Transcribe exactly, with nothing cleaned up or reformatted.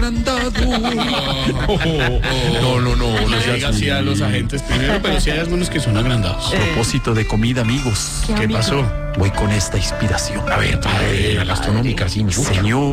agrandado. No, no, no, no No sea diga así a los agentes primero, pero sí hay algunos que son agrandados. A propósito de comida, amigos. ¿Qué pasó? Voy con esta inspiración. A ver, padre, la gastronómica, sí, me gusta. Señor